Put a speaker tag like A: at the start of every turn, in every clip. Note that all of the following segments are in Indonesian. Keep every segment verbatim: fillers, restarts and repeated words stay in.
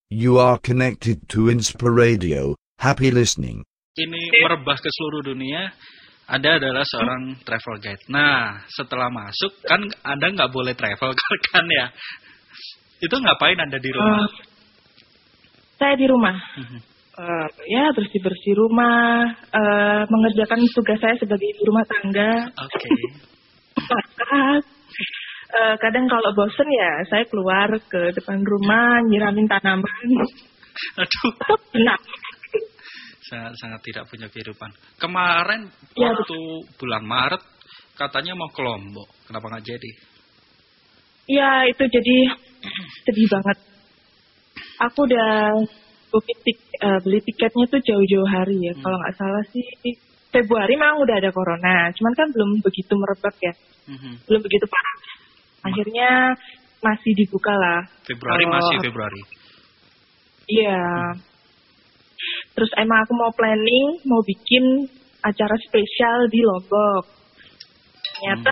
A: You are connected to Inspiradio. Happy listening.
B: Ini merebah ke seluruh dunia. Anda adalah seorang travel guide. Nah, setelah masuk, kan Anda nggak boleh travel kan ya? Itu ngapain Anda di rumah? Uh,
C: saya di rumah. Uh-huh. Uh, ya, bersih-bersih rumah, uh, mengerjakan tugas saya sebagai ibu rumah tangga.
B: Oke. Okay.
C: uh, kadang kalau bosen ya, saya keluar ke depan rumah, nyiramin tanaman.
B: Aduh.
C: Benar.
B: Sangat, sangat tidak punya kehidupan. Kemarin
C: ya,
B: waktu betul. bulan Maret katanya mau ke Lombok. Kenapa nggak jadi?
C: Ya itu jadi sedih banget. Aku udah tik, uh, beli tiketnya tuh jauh-jauh hari ya. Hmm. Kalau nggak salah sih Februari memang udah ada corona. Cuman kan belum begitu merebak ya. Hmm. Belum begitu parah. Akhirnya masih dibuka lah.
B: Februari uh, masih Februari.
C: Iya. Hmm. Terus emang aku mau planning, mau bikin acara spesial di Lombok. Ternyata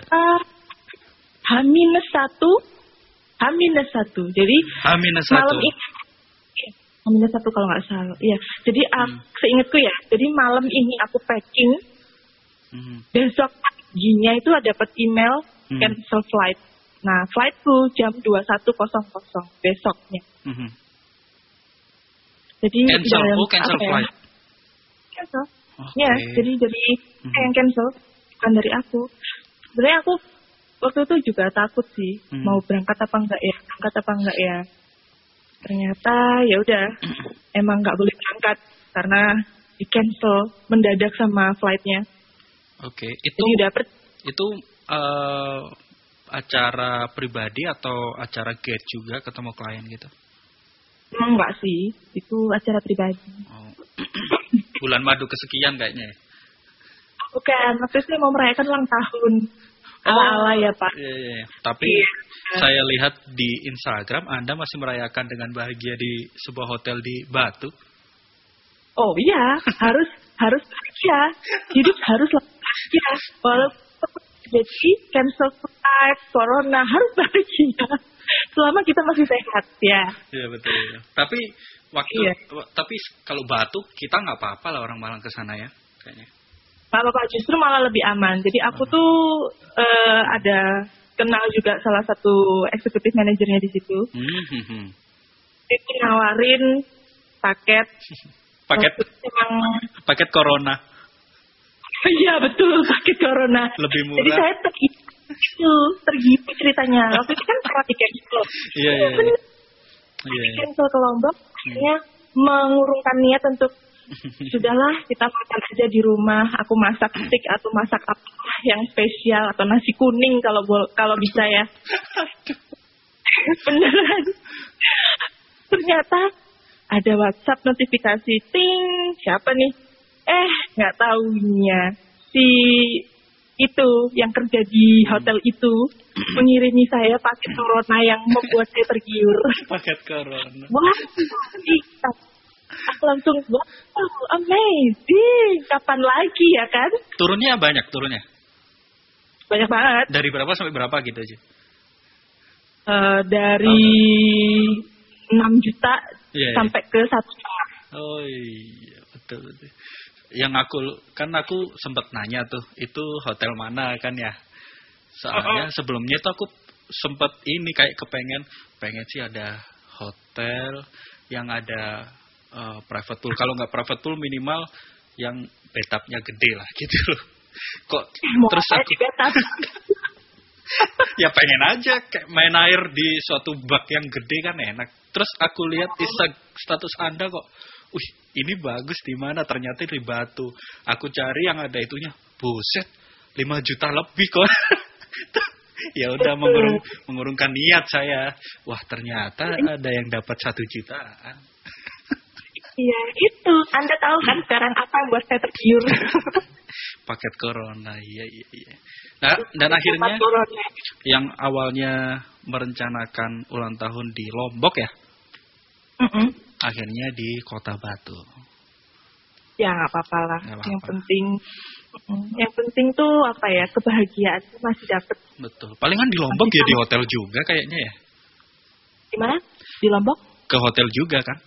C: H minus satu, H minus satu. Jadi
B: H minus satu.
C: Malam ini, H minus satu kalau nggak salah. Iya. Jadi aku, hmm. seingatku ya. Jadi malam ini aku packing. Hmm. Besok paginya itu ada dapat email hmm. cancel flight. Nah flightku jam dua puluh satu besoknya. Hmm. Jadi
B: cancel,
C: dalam,
B: oh cancel flight.
C: Ya? Cancel.
B: Okay.
C: Ya, jadi jadi mm-hmm. yang cancel bukan dari aku. Sebenarnya aku waktu itu juga takut sih mm-hmm. mau berangkat apa enggak ya, berangkat apa enggak ya. Ternyata ya udah emang nggak boleh berangkat karena di cancel mendadak sama flightnya.
B: Oke, okay. itu
C: jadi dapet
B: itu uh, acara pribadi atau acara guide juga ketemu klien gitu?
C: Enggak sih, itu acara pribadi.
B: Oh. Bulan madu kesekian kayaknya.
C: Bukan, waktu itu mau merayakan ulang tahun. Ala-ala oh, ya Pak.
B: Iya, iya. Tapi iya. Saya lihat di Instagram Anda masih merayakan dengan bahagia di sebuah hotel di Batu.
C: Oh iya, harus harus bahagia. Hidup harus bahagia. Walaupun jadi cancel flight, corona harus bahagia. Selama kita masih sehat, ya.
B: Iya betul. Ya. Tapi waktu, iya. tapi kalau Batu kita nggak apa-apa lah orang Malang ke sana ya, kayaknya.
C: Nggak apa-apa, justru malah lebih aman. Jadi aku oh. tuh uh, ada kenal juga salah satu eksekutif manajernya di situ. Mm-hmm. Dia nawarin paket.
B: paket. Emang... Paket corona.
C: Iya betul, paket corona.
B: Lebih murah.
C: Jadi saya tergiur. Itu tergiur ceritanya. Waktu itu kan pernah di cancel.
B: Iya iya.
C: Di cancel ke Lombok, akhirnya mengurungkan niat untuk sudahlah kita makan aja di rumah. Aku masak steak atau masak apa yang spesial atau nasi kuning kalau kalau bisa ya. Beneran. Ternyata ada WhatsApp notifikasi, ting, siapa nih? Eh, nggak tahunya si itu yang kerja di hotel itu mengirimi saya paket corona yang membuat saya tergiur.
B: Paket corona.
C: Wah, aku langsung wow, amazing. Kapan lagi ya kan?
B: Turunnya banyak turunnya.
C: Banyak banget.
B: Dari berapa sampai berapa gitu aja?
C: Uh, dari oh. enam juta yeah, sampai yeah. ke satu juta.
B: Oh iya, betul betul. Yang aku kan aku sempat nanya tuh itu hotel mana kan ya, soalnya sebelumnya tuh aku sempat ini kayak kepengen pengen sih ada hotel yang ada uh, private pool, kalau nggak private pool minimal yang bathtubnya gede lah gitu loh. Kok
C: mau
B: terus aku ya pengen aja kayak main air di suatu bak yang gede kan enak. Terus aku lihat di status Anda kok, wih ini bagus di mana? Ternyata di Batu. Aku cari yang ada itunya, buset, lima juta lebih kok. Ya udah mengurung, mengurungkan niat saya. Wah ternyata ada yang dapat satu jutaan.
C: Iya itu, Anda tahu kan sekarang apa yang buat saya tergiur?
B: Paket corona, iya iya iya. Nah, dan akhirnya yang awalnya merencanakan ulang tahun di Lombok ya, mm-hmm. akhirnya di Kota Batu.
C: Ya nggak apa-apa lah. Gak apa-apa. Yang penting, yang penting tuh apa ya, kebahagiaan masih dapet.
B: Betul. Palingan di Lombok masih ya sama. Di hotel juga kayaknya ya.
C: Di mana? Di Lombok?
B: Ke hotel juga kan?